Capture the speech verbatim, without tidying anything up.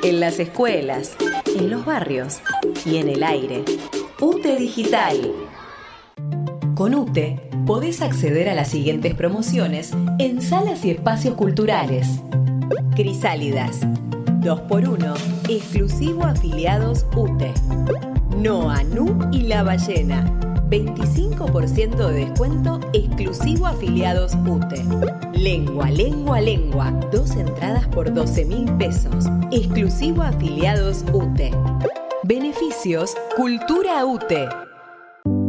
en las escuelas, en los barrios y en el aire. UTE Digital. Con UTE podés acceder a las siguientes promociones en salas y espacios culturales. Crisálidas, dos por uno, exclusivo afiliados UTE. Noa, Nu y La Ballena, veinticinco por ciento de descuento exclusivo afiliados UTE. Lengua, lengua, lengua, dos entradas por doce mil pesos, exclusivo afiliados UTE. Beneficios Cultura UTE.